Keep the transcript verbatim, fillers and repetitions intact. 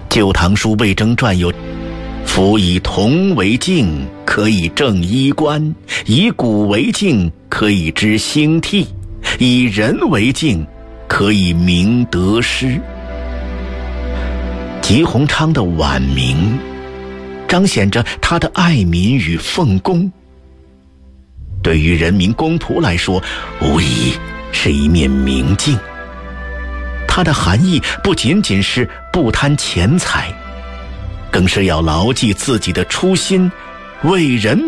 旧唐书魏征传有：夫以铜为镜，可以正衣冠；以古为镜，可以知兴替；以人为镜，可以明得失。吉鸿昌的晚明彰显着他的爱民与奉公，对于人民公仆来说，无疑是一面明镜。它的含义不仅仅是不贪钱财，更是要牢记自己的初心，为人